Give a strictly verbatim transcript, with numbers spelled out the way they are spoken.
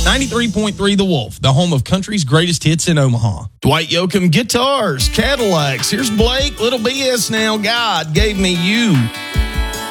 ninety-three point three The Wolf, the home of country's greatest hits in Omaha. Dwight Yoakam Guitars, Cadillacs. Here's Blake, Little B S Now, God Gave Me You.